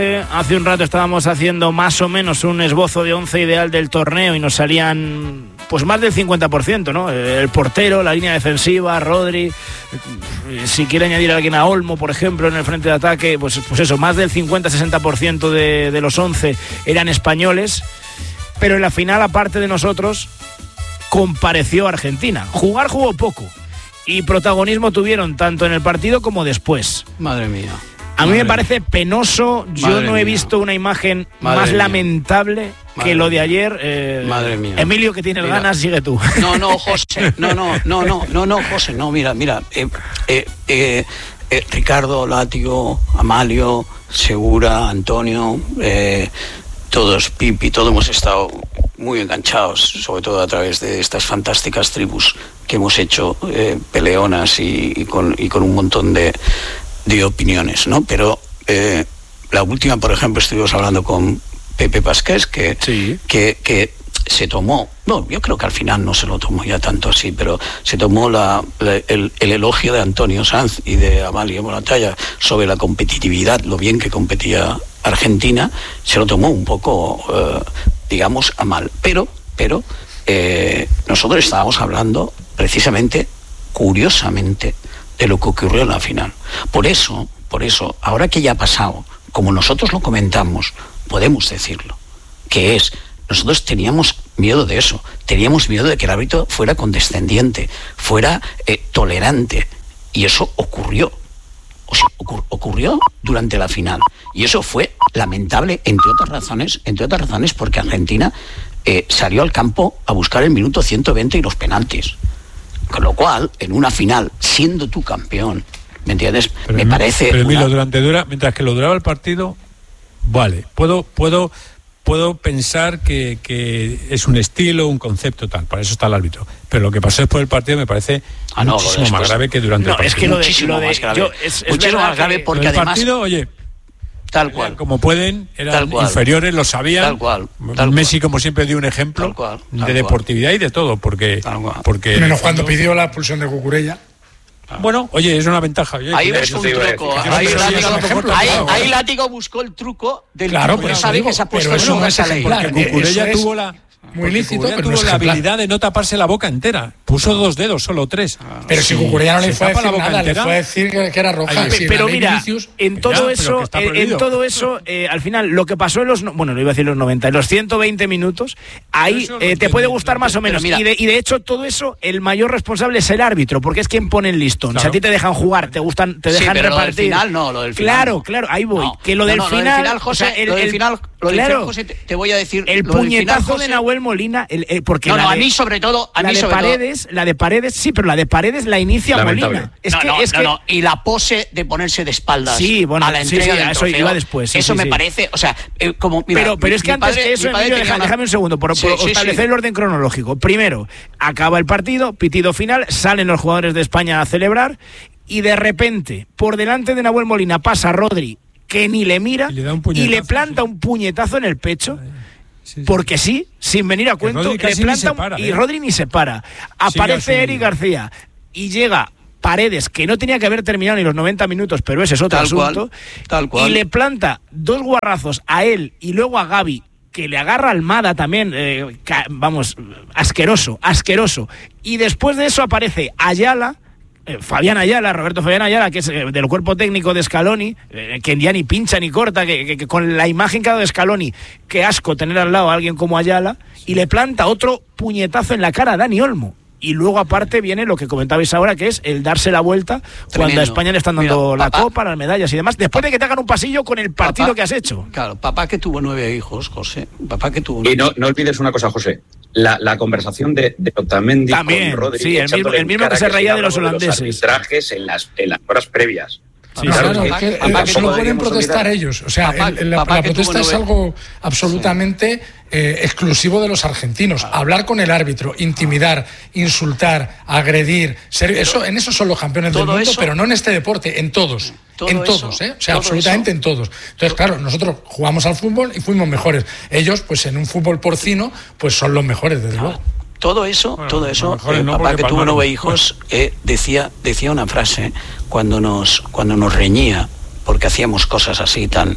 Hace un rato estábamos haciendo más o menos un esbozo de 11 ideal del torneo y nos salían pues más del 50%, ¿no? El portero, la línea defensiva, Rodri, si quiere añadir a alguien, a Olmo, por ejemplo, en el frente de ataque, pues eso, más del 50-60% de los 11 eran españoles, pero en la final, aparte de nosotros, compareció Argentina. Jugó poco y protagonismo tuvieron tanto en el partido como después. Madre mía. A mí me parece penoso. Yo no he visto una imagen más lamentable que lo de ayer. Madre mía. Emilio, que tienes ganas, sigue tú. No, José. No, José. No, mira. Ricardo, Látigo, Amalio, Segura, Antonio, todos, Pipi, todos hemos estado muy enganchados, sobre todo a través de estas fantásticas tribus que hemos hecho, peleonas y con un montón de opiniones, ¿no? Pero la última, por ejemplo, estuvimos hablando con Pepe Pasqués, que se tomó, no, yo creo que al final no se lo tomó ya tanto así, pero se tomó el elogio de Antonio Sanz y de Amalio Moratalla sobre la competitividad, lo bien que competía Argentina, se lo tomó un poco, digamos, a mal. Pero nosotros estábamos hablando precisamente, curiosamente, de lo que ocurrió en la final. Por eso, ahora que ya ha pasado, como nosotros lo comentamos, podemos decirlo, que nosotros teníamos miedo de eso, teníamos miedo de que el árbitro fuera condescendiente, fuera tolerante, y eso ocurrió. O sea, ocurrió durante la final, y eso fue lamentable, entre otras razones porque Argentina salió al campo a buscar el minuto 120 y los penaltis. Con lo cual, en una final, siendo tú campeón, ¿me entiendes? Pero me parece... Pero mientras que lo duraba el partido, vale, puedo pensar que es un estilo, un concepto, tal, para eso está el árbitro. Pero lo que pasó después del partido me parece muchísimo más grave que durante el partido. Es que muchísimo más grave porque el además... partido, oye... Tal cual. Como pueden, eran inferiores, lo sabían. Tal cual. Messi, como siempre, dio un ejemplo de deportividad y de todo, porque menos cuando pidió la expulsión de Cucurella. Bueno, oye, es una ventaja. Oye, ahí ves un truco. Ahí Látigo buscó el truco del pero sabe que se ha puesto eso no es ejemplar. Porque Cucurella tuvo muy lícito, pero tuvo la habilidad de no taparse la boca entera. Puso 2 dedos, solo 3. Pero si Cucurella no le fue a decir nada, le fue a decir que era roja. Pero mira, en todo eso, al final, lo que pasó en los... Bueno, no iba a decir los 90, en los 120 minutos, ahí te puede gustar más o menos. Y de hecho, todo eso, el mayor responsable es el árbitro, porque es quien pone el listón. Claro. Si a ti te dejan jugar, te dejan repartir. Lo del final no, lo del final. Claro, ahí voy. Que lo del final, José, José, te voy a decir... El puñetazo de Nahuel Molina, porque a mí sobre todo, la de Paredes, sí, pero la de Paredes la inicia Molina. Y la pose de ponerse de espaldas a la entrega del eso iba después. Eso me parece, o sea, como mira, pero es que antes de eso, Emilio, déjame un segundo por establecer el orden cronológico. Primero, acaba el partido, pitido final, salen los jugadores de España a celebrar y de repente, por delante de Nahuel Molina pasa Rodri, que ni le mira y le planta un puñetazo en el pecho. Porque sí, sin venir a cuento, le planta y Rodri ni se para. Aparece Eric García y llega Paredes, que no tenía que haber terminado ni los 90 minutos, pero ese es otro asunto. Tal cual. Y le planta 2 guarrazos a él y luego a Gavi, que le agarra Almada también, asqueroso. Y después de eso aparece Ayala, Roberto Fabián Ayala, que es del cuerpo técnico de Scaloni, que ya ni pincha ni corta, que con la imagen que ha dado de Scaloni, qué asco tener al lado a alguien como Ayala, y le planta otro puñetazo en la cara a Dani Olmo. Y luego aparte viene lo que comentabais ahora, que es el darse la vuelta cuando a España le están dando la copa, las medallas y demás, después de que te hagan un pasillo con el partido que has hecho. Claro, papá que tuvo 9 hijos, José. Y no olvides una cosa, José. La conversación de Otamendi también, con Rodri, sí, el mismo que se reía de los holandeses. Los arbitrajes en las horas previas. Sí, claro, eso lo pueden protestar ellos. O sea, la protesta es algo absolutamente exclusivo de los argentinos. Hablar con el árbitro, intimidar, insultar, agredir, en eso son los campeones del mundo, pero no en este deporte, en todos. O sea, absolutamente en todos. Entonces, claro, nosotros jugamos al fútbol y fuimos mejores. Ellos, pues en un fútbol porcino, pues son los mejores, desde luego. Todo eso, papá que tuvo 9 hijos, decía una frase cuando nos reñía, porque hacíamos cosas así tan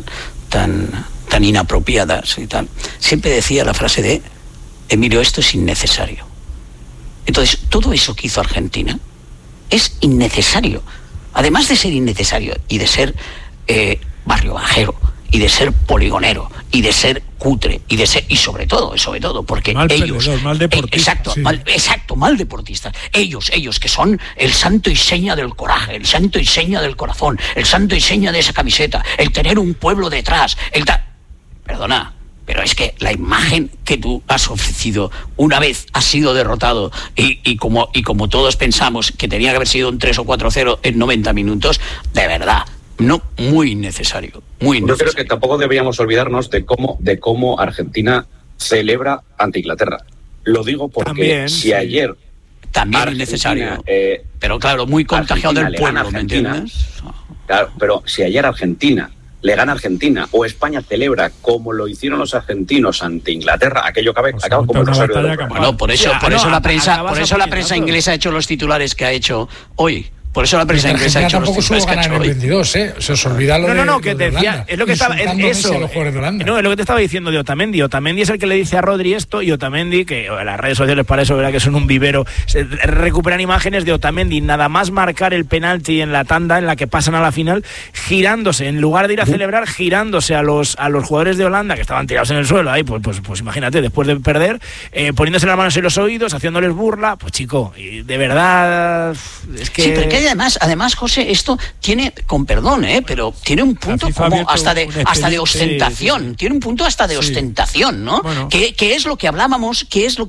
tan inapropiadas y tal, siempre decía la frase de: Emilio, esto es innecesario. Entonces, todo eso que hizo Argentina es innecesario. Además de ser innecesario y de ser barrio bajero y de ser poligonero y de ser cutre y sobre todo porque mal ellos perdedor, mal deportista, mal deportistas, ellos que son el santo y seña del coraje, el santo y seña del corazón, el santo y seña de esa camiseta, el tener un pueblo detrás, perdona, pero es que la imagen que tú has ofrecido una vez has sido derrotado y como todos pensamos que tenía que haber sido un 3 o 4-0 en 90 minutos, de verdad, no, muy innecesario. Yo creo que tampoco deberíamos olvidarnos de cómo Argentina celebra ante Inglaterra. Lo digo porque también, si ayer... También innecesario. Pero claro, muy contagiado del pueblo, ¿me entiendes? Claro, pero si ayer Argentina le gana a Argentina o España celebra como lo hicieron los argentinos ante Inglaterra, aquello acaba como el rosario de los... Bueno, por eso la prensa inglesa ha hecho los titulares que ha hecho hoy. Por eso la prensa inglesa ha hecho los titulares que ha hecho hoy. Tampoco supo ganar en el 22, ¿eh? Se os olvida lo de... No, que te decía, es lo que estaba... Eso, no, es lo que te estaba diciendo de Otamendi. Otamendi es el que le dice a Rodri esto, y Otamendi, que las redes sociales para eso, ¿verdad? Que son un vivero, se recuperan imágenes de Otamendi, nada más marcar el penalti en la tanda en la que pasan a la final, girándose, en lugar de ir a celebrar, girándose a los jugadores de Holanda, que estaban tirados en el suelo, ahí, pues imagínate, después de perder, poniéndose las manos en los oídos, haciéndoles burla, pues chico, y de verdad, es que... Sí, pero que además, José, esto tiene, con perdón, pero tiene un punto como hasta de ostentación, tiene un punto hasta de ostentación, ¿no? Bueno. Que es lo que hablábamos,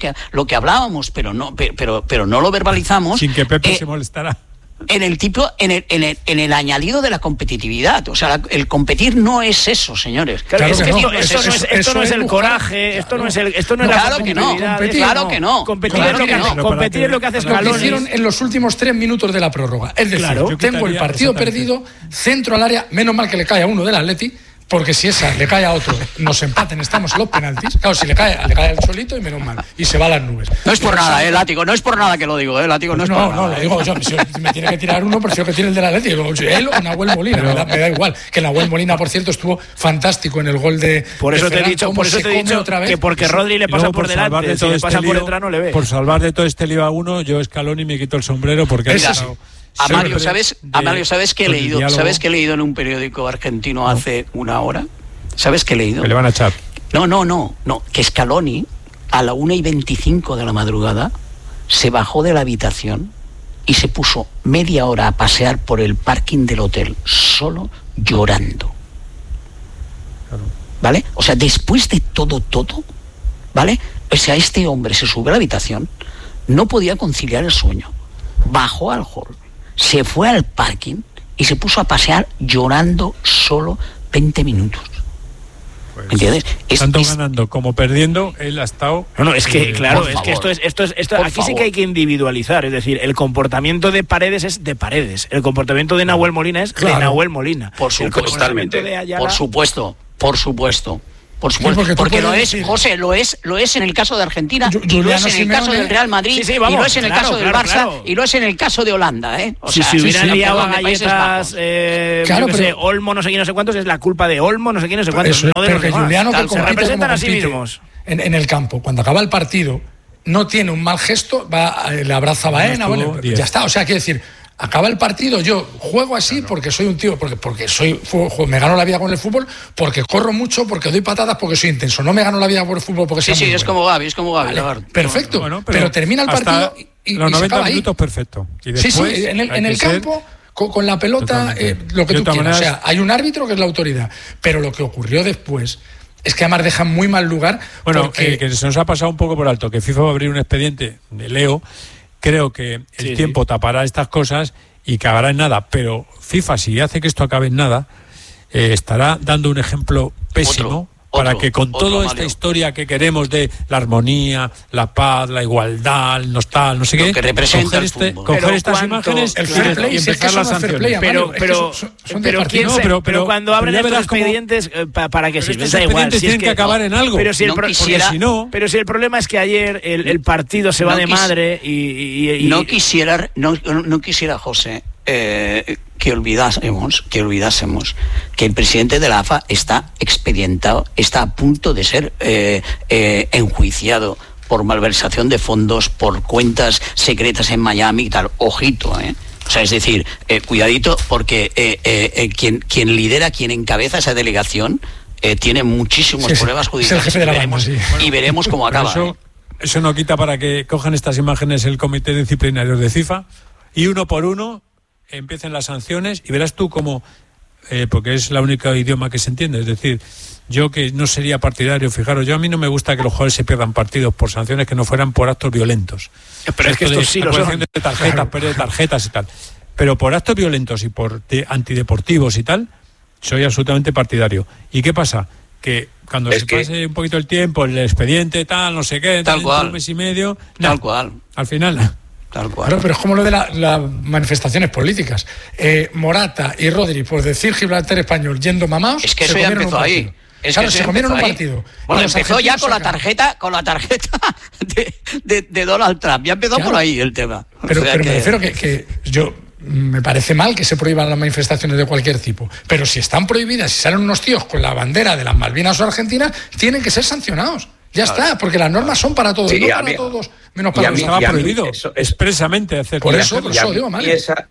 pero no lo verbalizamos. Sin que Pepe se molestara. En el añadido de la competitividad. O sea, el competir no es eso, señores. Claro, es que esto no es el coraje, esto no es la competitividad. Claro que no. Competir es lo que hace Scaloni. Lo que hicieron en los últimos 3 minutos de la prórroga. Es decir, tengo el partido perdido, centro al área, menos mal que le cae a uno del Atleti, porque si esa le cae a otro, nos empaten, estamos en los penaltis. Claro, si le cae al solito, y menos mal, y se va a las nubes. No es por nada, Látigo, no es por nada que lo digo, Látigo, no es por nada. No, lo digo yo, si me tiene que tirar uno, prefiero que tire el del Atlético. Él o Nahuel Molina, me da igual. Que Nahuel Molina, por cierto, estuvo fantástico en el gol de... Por eso te he dicho que porque Rodri le pasa por delante, si le pasa por detrás no le ve. Por salvar de todo este lío a uno, yo Scaloni me quito el sombrero porque... Amario, ¿sabes qué he leído? ¿Sabes qué he leído en un periódico argentino hace una hora? ¿Sabes qué he leído? Que le van a echar. No. Que Scaloni, a la 1:25 de la madrugada, se bajó de la habitación y se puso media hora a pasear por el parking del hotel, solo llorando. Claro. ¿Vale? O sea, después de todo, ¿vale? O sea, este hombre se sube a la habitación, no podía conciliar el sueño, bajó al hall, se fue al parking y se puso a pasear llorando solo 20 minutos. Pues, ¿entiendes? Tanto ganando como perdiendo, él ha estado... No, es que, claro, es que esto aquí sí que hay que individualizar. Es decir, el comportamiento de Paredes es de Paredes. El comportamiento de Nahuel Molina es de Nahuel Molina. Por supuesto. Totalmente. Por supuesto. Porque lo es, José, lo es en el caso de Argentina, y lo es en el caso del Real Madrid, y lo es en el caso del Barça, y lo es en el caso de Holanda, ¿eh? O sea, si hubieran liado a galletas, Olmo, no sé quién, no sé cuántos, es la culpa de Olmo, no sé quién, no sé cuántos. Eso, no de pero que Juliano, que se representan a sí mismos. En el campo, cuando acaba el partido, no tiene un mal gesto, le abraza a Baena, bueno, ya está. O sea, quiero decir, acaba el partido, yo juego así porque soy un tío, porque me gano la vida con el fútbol, porque corro mucho, porque doy patadas, porque soy intenso. No me gano la vida por el fútbol porque soy es como Gavi, Vale, perfecto, pero termina el partido y los 90 minutos ahí. Perfecto. Y después, en el campo, con la pelota, lo que tú quieras. O sea, hay un árbitro que es la autoridad, pero lo que ocurrió después es que además deja muy mal lugar. Bueno, que se nos ha pasado un poco por alto, que FIFA va a abrir un expediente de Leo. Creo que el tiempo tapará estas cosas y acabará en nada, pero FIFA, si hace que esto acabe en nada, estará dando un ejemplo pésimo para que con toda esta historia que queremos de la armonía, la paz, la igualdad, no sé qué, que representa coger estas imágenes y empezar las sanciones. Pero cuando abren estos expedientes, ¿para qué sirven? Da igual. Tienen que acabar en algo. Pero si el problema es que ayer el partido se va de madre y... No quisiera, José, que que olvidásemos que el presidente de la AFA está expedientado, está a punto de ser enjuiciado por malversación de fondos, por cuentas secretas en Miami y tal. Ojito, O sea, es decir, cuidadito, porque quien lidera, quien encabeza esa delegación, tiene muchísimos problemas judiciales y veremos cómo acaba. Eso no quita para que cojan estas imágenes el Comité Disciplinario de FIFA y uno por uno empiecen las sanciones y verás tú cómo, porque es la única idioma que se entiende, es decir, yo que no sería partidario, fijaros, a mí no me gusta que los jugadores se pierdan partidos por sanciones que no fueran por actos violentos. Pero es que esto sí lo son. De tarjetas, pérdida de tarjetas y tal. Pero por actos violentos y por antideportivos y tal, soy absolutamente partidario. ¿Y qué pasa? Que cuando pase un poquito el tiempo, el expediente, tal, no sé qué, tal cual, un mes y medio, tal cual. Al final... Tal cual. Claro, pero es como lo de las manifestaciones políticas. Morata y Rodri, por decir Gibraltar español, yendo mamaos, es que eso ya empezó ahí. Se comieron un partido. Bueno, empezó ya con la tarjeta de Donald Trump. Ya empezó por ahí el tema. Pero me refiero que yo... Me parece mal que se prohíban las manifestaciones de cualquier tipo, pero si están prohibidas, si salen unos tíos con la bandera de las Malvinas o Argentina, tienen que ser sancionados. Ya está, porque las normas son para todos, no para todos, menos para los que estaba prohibido expresamente hacer. Por eso digo, mal.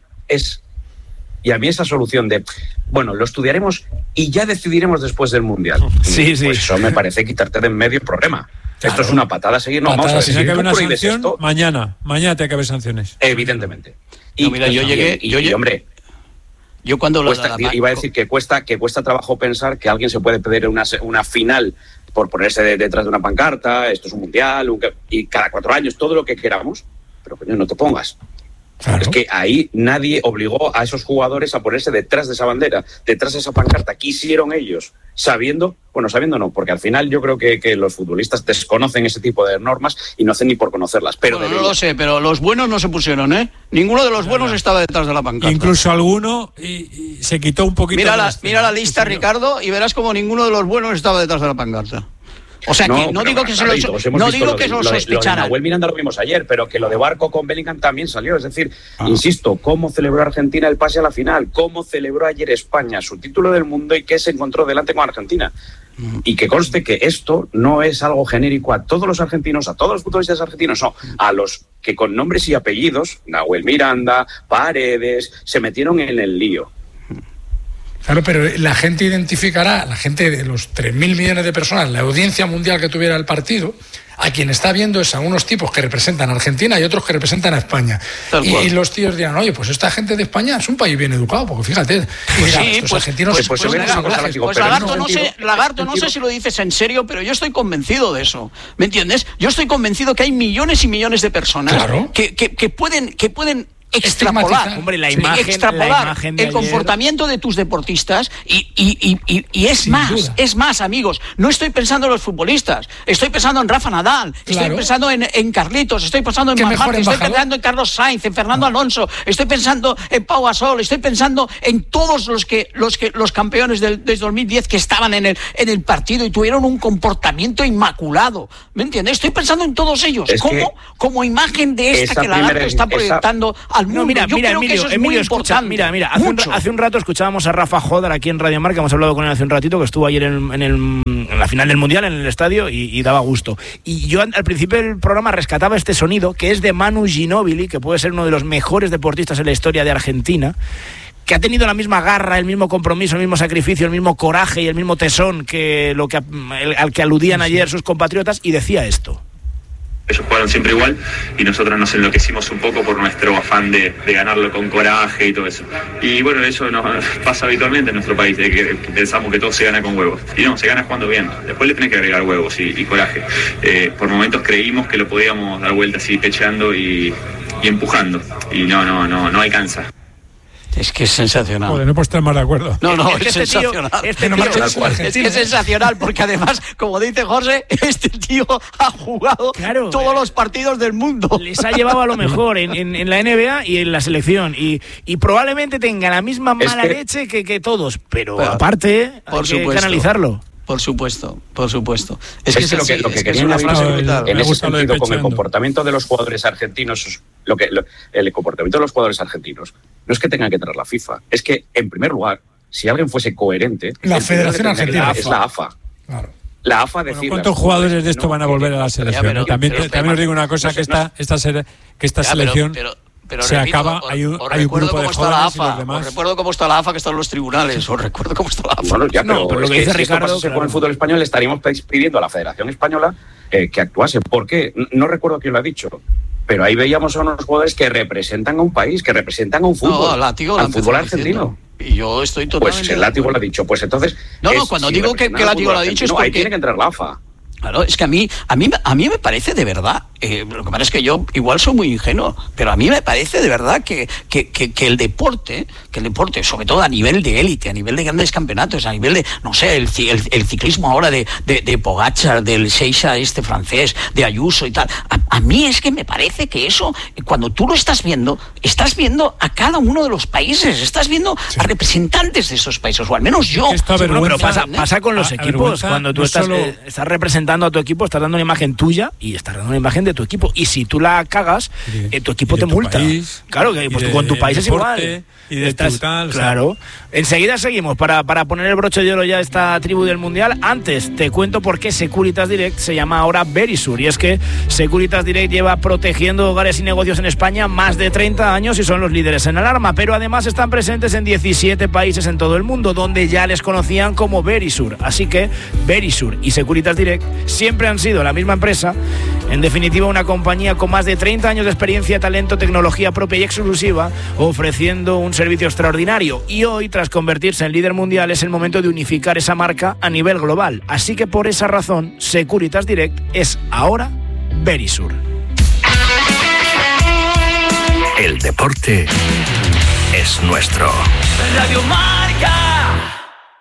Y a mí esa solución de, bueno, lo estudiaremos y ya decidiremos después del Mundial. Sí. Pues eso me parece quitarte de en medio el problema. Claro. Esto es una patada a seguir. No, vamos a ver, si tiene que haber una sanción, mañana tiene que haber sanciones. Evidentemente. Y mira, yo hombre, yo cuando iba a decir que cuesta trabajo pensar que alguien se puede pedir una final por ponerse detrás de una pancarta, esto es un mundial, y cada 4 años, todo lo que queramos, pero coño, no te pongas. Claro. Es que ahí nadie obligó a esos jugadores a ponerse detrás de esa bandera, detrás de esa pancarta. Quisieron ellos, sabiendo no, porque al final yo creo que los futbolistas desconocen ese tipo de normas y no hacen ni por conocerlas. Pero no lo sé, pero los buenos no se pusieron, Ninguno de los buenos estaba detrás de la pancarta. Incluso alguno y se quitó un poquito. Mira la lista, Ricardo, y verás como ninguno de los buenos estaba detrás de la pancarta. O sea, que no digo que se lo sospecharan. Nahuel Miranda lo vimos ayer, pero que lo de Barco con Bellingham también salió. Es decir, insisto, cómo celebró Argentina el pase a la final, cómo celebró ayer España su título del mundo y qué se encontró delante con Argentina. Y que conste que esto no es algo genérico a todos los argentinos, a todos los futbolistas argentinos, no, a los que con nombres y apellidos, Nahuel Miranda, Paredes, se metieron en el lío. Claro, pero la gente identificará, la gente de los 3.000 millones de personas, la audiencia mundial que tuviera el partido, a quien está viendo es a unos tipos que representan a Argentina y otros que representan a España. Y los tíos dirán, oye, pues esta gente de España es un país bien educado, porque fíjate, estos argentinos... Lagarto, no sé si lo dices en serio, pero yo estoy convencido de eso, ¿me entiendes? Yo estoy convencido que hay millones y millones de personas que pueden extrapolar, el comportamiento de tus deportistas y es más, amigos, no estoy pensando en los futbolistas, estoy pensando en Rafa Nadal, estoy pensando en Carlitos, estoy pensando en Manjarte, estoy pensando en Carlos Sainz, en Fernando Alonso, estoy pensando en Pau Gasol, estoy pensando en todos los campeones del 2010 que estaban en el partido y tuvieron un comportamiento inmaculado, ¿me entiendes? Estoy pensando en todos ellos como imagen de esta que Lagarto está proyectando al mundo. No, mira, Emilio, escucha, mira, hace un rato escuchábamos a Rafa Jodar aquí en Radio Marca, hemos hablado con él hace un ratito, que estuvo ayer en la final del Mundial, en el estadio, y daba gusto. Y yo al principio del programa rescataba este sonido, que es de Manu Ginóbili, que puede ser uno de los mejores deportistas en la historia de Argentina, que ha tenido la misma garra, el mismo compromiso, el mismo sacrificio, el mismo coraje y el mismo tesón que al que aludían ayer sus compatriotas, y decía esto. Ellos jugaron siempre igual y nosotros nos enloquecimos un poco por nuestro afán de ganarlo con coraje y todo eso. Y bueno, eso nos pasa habitualmente en nuestro país, de que pensamos que todo se gana con huevos. Y no, se gana jugando bien. Después le tenés que agregar huevos y coraje. Por momentos creímos que lo podíamos dar vuelta así, pecheando y empujando. Y no alcanza. Es que es sensacional. Joder, no puedo estar más de acuerdo. No, es sensacional. Es que es sensacional, porque además, como dice José, este tío ha jugado todos los partidos del mundo. Les ha llevado a lo mejor en la NBA y en la selección. Y probablemente tenga la misma mala leche que todos. Pero aparte, hay que analizarlo. Por supuesto. Es que lo que quería una frase en ese sentido, con el comportamiento de los jugadores argentinos, el comportamiento de los jugadores argentinos no es que tengan que entrar la FIFA, es que, en primer lugar, si alguien fuese coherente, la Federación Argentina es la AFA. Claro. La AFA decir, ¿cuántos jugadores de esto van a volver a la selección? También os digo una cosa, que esta selección... Pero se repito, acaba, hay un grupo de jóvenes y los demás. Os recuerdo cómo está la AFA, que está en los tribunales. Os recuerdo cómo está la AFA. Bueno, ya, pero lo que dice si Ricardo, esto pasase con el fútbol español, estaríamos pidiendo a la Federación Española que actuase. ¿Por qué? No recuerdo quién lo ha dicho. Pero ahí veíamos a unos jugadores que representan a un país, que representan a un fútbol, al fútbol argentino. Y yo estoy totalmente... Pues el Látigo lo ha dicho. Pues entonces... cuando digo que el Látigo lo ha dicho es porque... ahí tiene que entrar la AFA. Claro, es que a mí me parece de verdad, lo que pasa es que yo igual soy muy ingenuo, pero a mí me parece de verdad que el deporte, sobre todo a nivel de élite, a nivel de grandes campeonatos, a nivel de, no sé, el ciclismo ahora de Pogačar, del Seixa francés, de Ayuso y tal, a mí es que me parece que eso, cuando tú lo estás viendo a cada uno de los países, estás viendo a representantes de esos países, o al menos yo. Pero pasa con los equipos, cuando tú estás representando a tu equipo, estás dando una imagen tuya y estás dando una imagen de tu equipo, y si tú la cagas, tu equipo te multa. Claro, que pues con tu país es igual. Y de tal, claro. Enseguida seguimos para poner el broche de oro ya a esta tribu del Mundial. Antes te cuento por qué Securitas Direct se llama ahora Verisur, y es que Securitas Direct lleva protegiendo hogares y negocios en España más de 30 años y son los líderes en alarma, pero además están presentes en 17 países en todo el mundo, donde ya les conocían como Verisur. Así que Verisur y Securitas Direct siempre han sido la misma empresa. En definitiva, una compañía con más de 30 años de experiencia, talento, tecnología propia y exclusiva, ofreciendo un servicio extraordinario. Y hoy, tras convertirse en líder mundial, es el momento de unificar esa marca a nivel global. Así que por esa razón, Securitas Direct es ahora Verisur. El deporte es nuestro. Radio Marca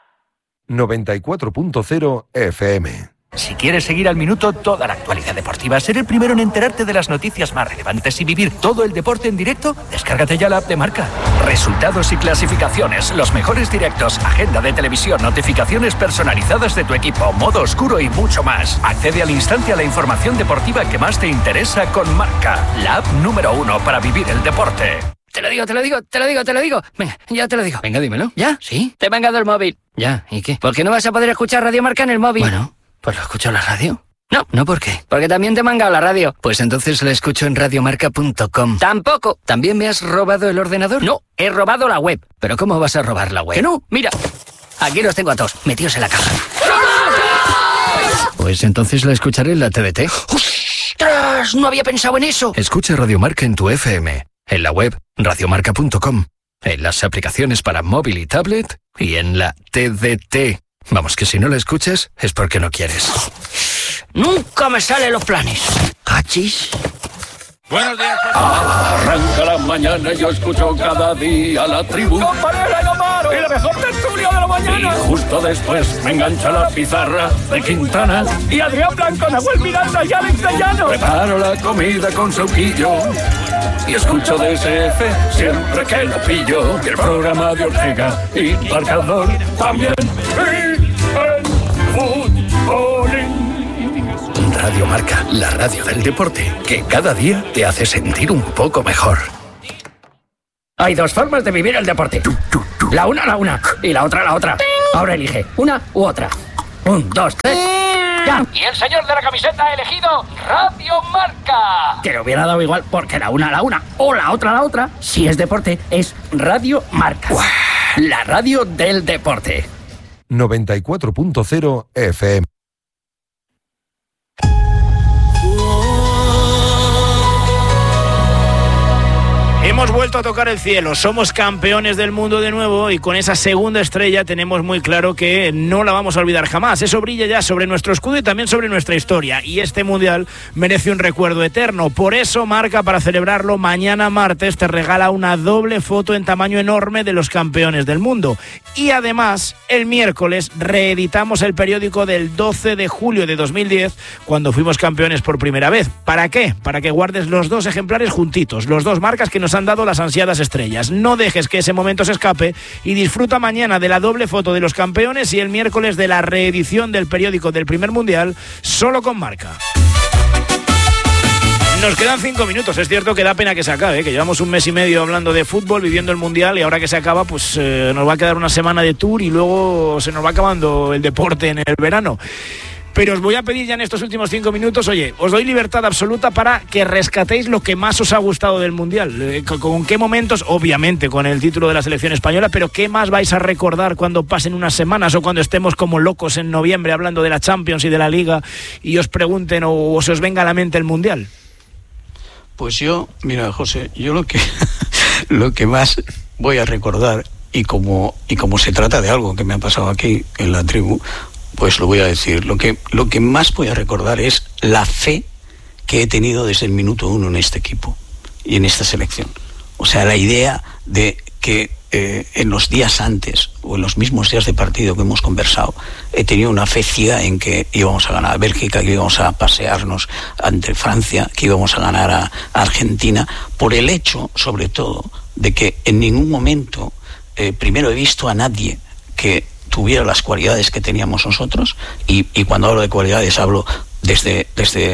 94.0 FM. Si quieres seguir al minuto toda la actualidad deportiva, ser el primero en enterarte de las noticias más relevantes y vivir todo el deporte en directo, descárgate ya la app de Marca. Resultados y clasificaciones, los mejores directos, agenda de televisión, notificaciones personalizadas de tu equipo, modo oscuro y mucho más. Accede al instante a la información deportiva que más te interesa con Marca, la app número 1 para vivir el deporte. Te lo digo. Venga, ya te lo digo. Venga, dímelo. ¿Ya? ¿Sí? Te he mangado el móvil. Ya, ¿y qué? ¿Por qué no vas a poder escuchar Radio Marca en el móvil? Bueno, pues lo escucho en la radio. No, ¿por qué? Porque también te he mangado la radio. Pues entonces la escucho en radiomarca.com. Tampoco. ¿También me has robado el ordenador? No, he robado la web. ¿Pero cómo vas a robar la web? Que no, mira. Aquí los tengo a todos, metidos en la caja. Pues entonces la escucharé en la TDT. ¡Ostras! No había pensado en eso. Escucha Radio Marca en tu FM, en la web radiomarca.com, en las aplicaciones para móvil y tablet y en la TDT. Vamos, que si no la escuchas es porque no quieres. Nunca me salen los planes. ¿Cachis? Buenos días. Arranca la mañana y yo escucho cada día la tribu. ¡Con Varela y Lomaro! ¡Y la mejor tertulia de la mañana! Y justo después me engancha la pizarra de Quintana. Y Adrián Blanco, Nahuel Miranda y Alex de Llano. Preparo la comida con sauquillo y escucho DSF siempre que lo pillo. Y el programa de Ortega y Marcador también. Y el futbolín. Radio Marca, la radio del deporte, que cada día te hace sentir un poco mejor. Hay dos formas de vivir el deporte. La una, y la otra. Ahora elige, una u otra. 1, 2, 3. ¡Ya! Y el señor de la camiseta ha elegido Radio Marca. Que le hubiera dado igual, porque la una, o la otra, si es deporte, es Radio Marca. La radio del deporte. 94.0 FM. Hemos vuelto a tocar el cielo, somos campeones del mundo de nuevo y con esa segunda estrella tenemos muy claro que no la vamos a olvidar jamás. Eso brilla ya sobre nuestro escudo y también sobre nuestra historia, y este mundial merece un recuerdo eterno. Por eso Marca, para celebrarlo, mañana martes te regala una doble foto en tamaño enorme de los campeones del mundo. Y además, el miércoles reeditamos el periódico del 12 de julio de 2010, cuando fuimos campeones por primera vez. ¿Para qué? Para que guardes los dos ejemplares juntitos, los dos marcas que nos han han dado las ansiadas estrellas. No dejes que ese momento se escape y disfruta mañana de la doble foto de los campeones y el miércoles de la reedición del periódico del primer mundial, solo con Marca. Nos quedan 5 minutos, es cierto que da pena que se acabe, que llevamos un mes y medio hablando de fútbol, viviendo el Mundial, y ahora que se acaba, pues nos va a quedar una semana de tour y luego se nos va acabando el deporte en el verano. Pero os voy a pedir ya en estos últimos 5 minutos, oye, os doy libertad absoluta para que rescatéis lo que más os ha gustado del Mundial. ¿Con qué momentos? Obviamente con el título de la selección española, pero ¿qué más vais a recordar cuando pasen unas semanas o cuando estemos como locos en noviembre hablando de la Champions y de la Liga y os pregunten o se os venga a la mente el Mundial? Pues yo, mira, José, yo lo que más voy a recordar, y como se trata de algo que me ha pasado aquí en la tribu, pues lo voy a decir. Lo que más voy a recordar es la fe que he tenido desde el minuto 1 en este equipo y en esta selección. O sea, la idea de que en los días antes o en los mismos días de partido que hemos conversado, he tenido una fe ciega en que íbamos a ganar a Bélgica, que íbamos a pasearnos ante Francia, que íbamos a ganar a Argentina, por el hecho, sobre todo, de que en ningún momento, primero he visto a nadie que tuviera las cualidades que teníamos nosotros, y cuando hablo de cualidades hablo desde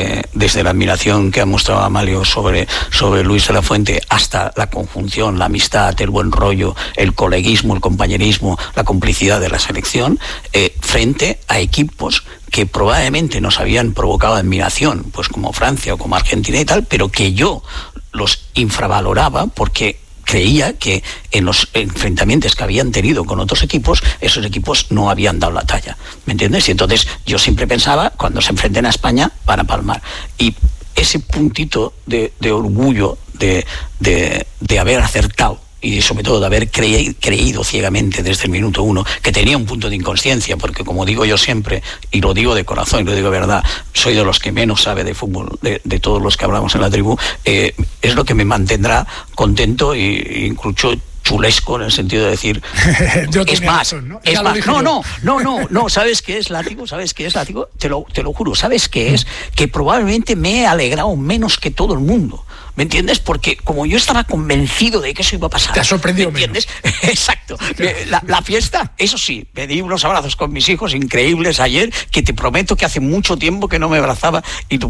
la admiración que ha mostrado Amalio sobre Luis de la Fuente, hasta la conjunción, la amistad, el buen rollo, el coleguismo, el compañerismo, la complicidad de la selección, frente a equipos que probablemente nos habían provocado admiración, pues como Francia o como Argentina y tal, pero que yo los infravaloraba porque creía que en los enfrentamientos que habían tenido con otros equipos, esos equipos no habían dado la talla, ¿me entiendes? Y entonces yo siempre pensaba, cuando se enfrenten a España, van a palmar. Y ese puntito de orgullo de haber acertado, y sobre todo de haber creído ciegamente desde el minuto 1, que tenía un punto de inconsciencia, porque como digo yo siempre, y lo digo de corazón y lo digo de verdad, soy de los que menos sabe de fútbol, de todos los que hablamos en la tribu, es lo que me mantendrá contento e incluso chulesco, en el sentido de decir es más, razón, ¿no? Es más, no, ¿sabes qué es, Látigo? Te lo juro, ¿sabes qué es? Que probablemente me he alegrado menos que todo el mundo, ¿me entiendes? Porque como yo estaba convencido de que eso iba a pasar, te ha sorprendido, ¿me entiendes? Exacto. La fiesta, eso sí, me di unos abrazos con mis hijos increíbles ayer, que te prometo que hace mucho tiempo que no me abrazaba,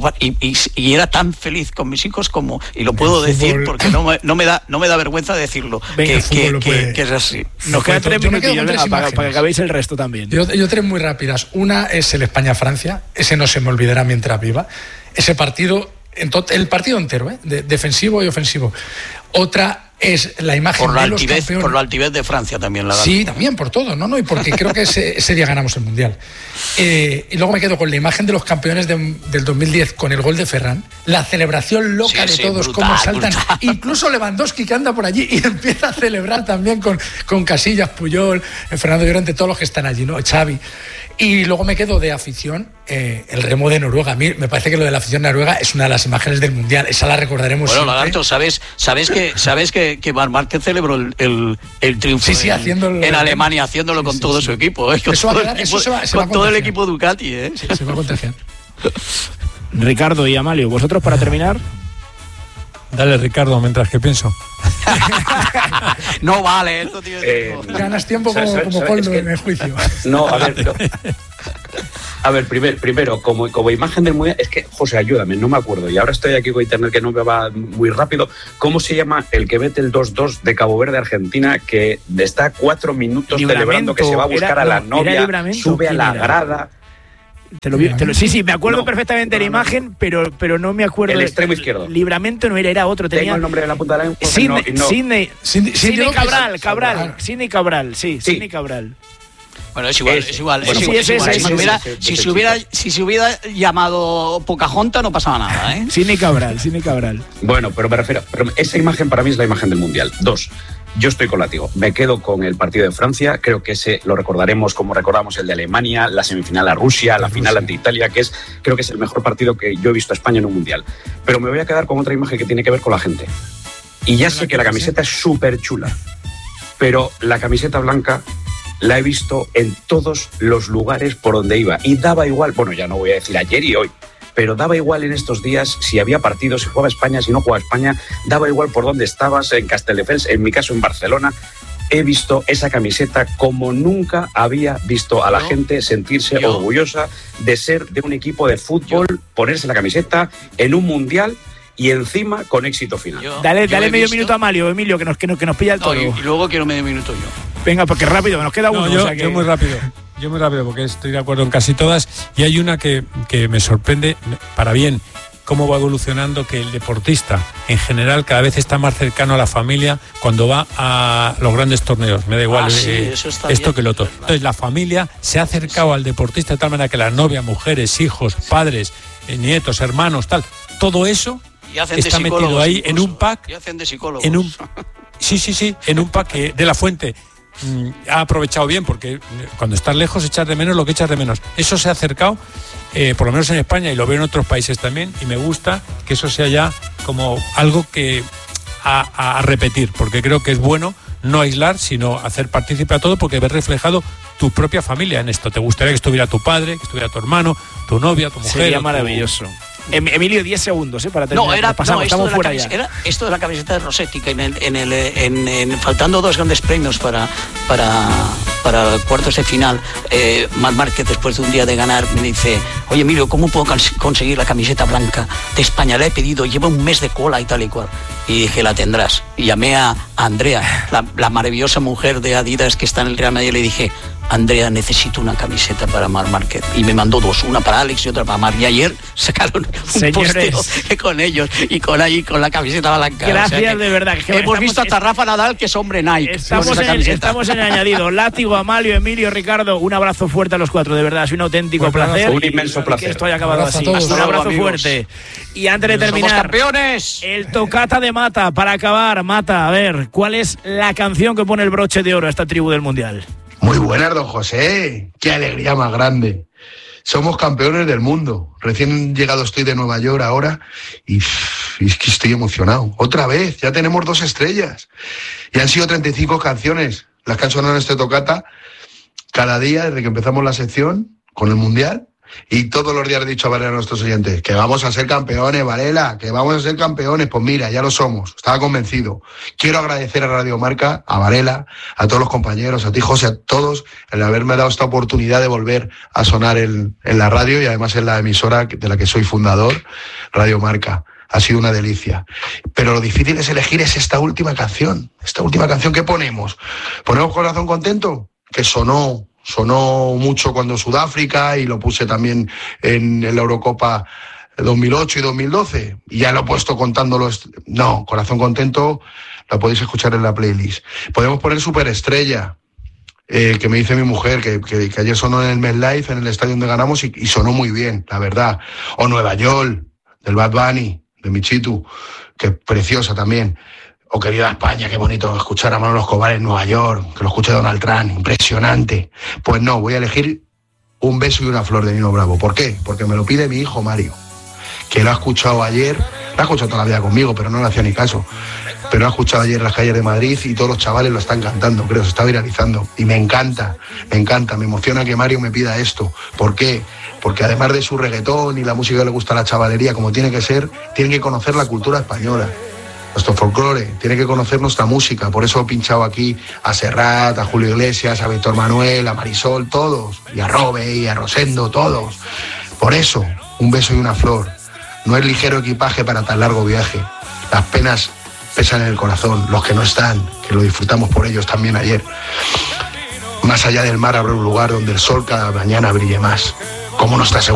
y era tan feliz con mis hijos como, y lo puedo decir porque no me da vergüenza decirlo. Venga, que es así. Nos quedan 3 minutillos para que acabéis el resto también. Yo 3 muy rápidas. Una es el España-Francia, ese no se me olvidará mientras viva. Ese partido, el partido entero, defensivo y ofensivo. Otra es la imagen de los campeones. Por la altivez de Francia también la gana. Sí, también por todo, y porque creo que ese día ganamos el Mundial. Y luego me quedo con la imagen de los campeones del 2010 con el gol de Ferran, la celebración loca de todos, brutal, cómo saltan, brutal. Incluso Lewandowski, que anda por allí y empieza a celebrar también con Casillas, Puyol, Fernando Llorente, todos los que están allí, Xavi. Y luego me quedo de afición, el remo de Noruega. A mí me parece que lo de la afición noruega es una de las imágenes del Mundial. Esa la recordaremos siempre. Lagarto, ¿sabes que Marc Márquez celebró el triunfo en Alemania, haciéndolo con todo su equipo? Con todo el equipo Ducati. Sí, se va a contagiar. Ricardo y Amalio, ¿vosotros para terminar? Dale, Ricardo, mientras que pienso. No vale, esto tío. Ganas tiempo como Coldo en el juicio. No, a ver, primero, como imagen del Mundial, es que, José, ayúdame, no me acuerdo, y ahora estoy aquí con internet que no me va muy rápido. ¿Cómo se llama el que mete el 2-2 de Cabo Verde Argentina, que está 4 minutos celebrando que se va a buscar a la novia, sube a la grada? Sí, me acuerdo perfectamente de la imagen, pero no me acuerdo. El extremo izquierdo. Libramento no era otro. Tengo el nombre de la punta de la lengua. Sidney Cabral. Sidney Cabral. Bueno, es igual. Si se hubiera llamado Pocahontas no pasaba nada, ¿eh? Sidney Cabral. Bueno, pero me refiero, esa imagen para mí es la imagen del Mundial. 2. Yo estoy con Látigo. Me quedo con el partido de Francia. Creo que ese lo recordaremos como recordamos el de Alemania, la semifinal a Rusia, la final ante Italia, creo que es el mejor partido que yo he visto a España en un Mundial. Pero me voy a quedar con otra imagen que tiene que ver con la gente. Y ya sé que la camiseta es súper chula, pero la camiseta blanca la he visto en todos los lugares por donde iba. Y daba igual, bueno, ya no voy a decir ayer y hoy, pero daba igual en estos días si había partidos, si jugaba España, si no jugaba España, daba igual por dónde estabas, en Castelldefels, en mi caso en Barcelona. He visto esa camiseta como nunca había visto a la gente sentirse orgullosa de ser de un equipo de fútbol, ponerse la camiseta en un mundial y encima con éxito final. Dale medio minuto a Mario, Emilio, que nos pilla el toro. Y luego quiero medio minuto yo. Venga, porque rápido, nos queda uno. Yo muy rápido, porque estoy de acuerdo en casi todas. Y hay una que me sorprende, para bien, cómo va evolucionando, que el deportista en general cada vez está más cercano a la familia cuando va a los grandes torneos. Me da igual esto que lo otro. Entonces la familia se ha acercado al deportista de tal manera que la novia, mujeres, hijos, padres, nietos, hermanos, tal, todo eso está metido ahí en un pack. Y hacen de psicólogos. En un pack que de la Fuente ha aprovechado bien, porque cuando estás lejos echas de menos lo que echas de menos. Eso se ha acercado, por lo menos en España, y lo veo en otros países también, y me gusta que eso sea ya como algo que a repetir, porque creo que es bueno no aislar, sino hacer partícipe a todo, porque ves reflejado tu propia familia en esto. Te gustaría que estuviera tu padre, que estuviera tu hermano, tu novia, tu mujer. Sería maravilloso. Emilio, 10 segundos, para terminar. Era esto de la camiseta de Rossetti, que faltando 2 grandes premios para cuartos de final, Marc Márquez, después de un día de ganar, me dice: oye, Emilio, ¿cómo puedo conseguir la camiseta blanca de España? La he pedido, lleva un mes de cola y tal y cual. Y dije: la tendrás. Y llamé a Andrea, la maravillosa mujer de Adidas que está en el Real Madrid, y le dije: Andrea, necesito una camiseta para Marc Márquez. Y me mandó 2, una para Alex y otra para Marc. Y ayer sacaron un posteo con ellos y con la camiseta blanca. Gracias, de verdad. Hemos visto hasta Rafa Nadal, que es hombre Nike. Estamos en el añadido. Látigo, Amalio, Emilio, Ricardo, un abrazo fuerte a los 4. De verdad, es un auténtico placer. Un inmenso placer. Que esto haya acabado así. Un abrazo fuerte. Y antes de terminar, ¡somos campeones! El tocata de Mata. Para acabar, Mata, a ver, ¿cuál es la canción que pone el broche de oro a esta tribu del Mundial? Muy buenas, don José. Qué alegría más grande. Somos campeones del mundo. Recién llegado estoy de Nueva York ahora y es que estoy emocionado. Otra vez, ya tenemos 2 estrellas. Y han sido 35 canciones las que han sonado en este tocata cada día desde que empezamos la sección con el Mundial. Y todos los días he dicho a Varela, a nuestros oyentes, que vamos a ser campeones, Varela, que vamos a ser campeones. Pues mira, ya lo somos, estaba convencido. Quiero agradecer a Radio Marca, a Varela, a todos los compañeros, a ti, José, a todos, el haberme dado esta oportunidad de volver a sonar en la radio y además en la emisora de la que soy fundador, Radio Marca. Ha sido una delicia. Pero lo difícil es elegir esta última canción. Esta última canción, ¿qué ponemos? ¿Ponemos Corazón Contento? Que sonó mucho cuando Sudáfrica, y lo puse también en la Eurocopa 2008 y 2012, y ya lo he puesto contándolo. No, Corazón Contento la podéis escuchar en la playlist. Podemos poner Superestrella, que me dice mi mujer, que ayer sonó en el MetLife, en el estadio donde ganamos, y sonó muy bien, la verdad. O Nueva York, del Bad Bunny, de Michitu, que es preciosa también. O Querida España, qué bonito escuchar a Manolo Escobar en Nueva York, que lo escuche Donald Trump, impresionante. Pues no, voy a elegir Un beso y una flor de Nino Bravo. ¿Por qué? Porque me lo pide mi hijo Mario, que lo ha escuchado ayer, lo ha escuchado toda la vida conmigo, pero no le hacía ni caso. Pero lo ha escuchado ayer en las calles de Madrid y todos los chavales lo están cantando, creo, se está viralizando. Y me encanta, me emociona que Mario me pida esto. ¿Por qué? Porque además de su reggaetón y la música que le gusta a la chavalería, como tiene que ser, tienen que conocer la cultura española. Nuestro folclore, tiene que conocer nuestra música. Por eso he pinchado aquí a Serrat, a Julio Iglesias, a Víctor Manuel, a Marisol, todos. Y a Robe y a Rosendo, todos. Por eso, Un beso y una flor. No es ligero equipaje para tan largo viaje. Las penas pesan en el corazón. Los que no están, que lo disfrutamos por ellos también ayer. Más allá del mar habrá un lugar donde el sol cada mañana brille más. ¿Cómo no está seguro?